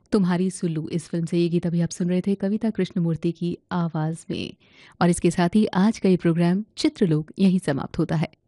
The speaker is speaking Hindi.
तुम्हारी सुल्लू इस फ़िल्म से ये गीत अभी आप सुन रहे थे कविता कृष्णमूर्ति की आवाज़ में। और इसके साथ ही आज का ये प्रोग्राम चित्रलोक यहीं समाप्त होता है।